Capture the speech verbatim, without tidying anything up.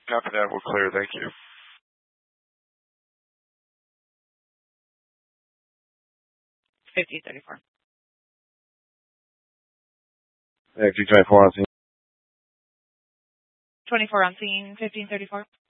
Copy that. We'll clear. Thank you. fifteen thirty-four. fifteen twenty-four on scene. twenty-four on scene, fifteen thirty-four.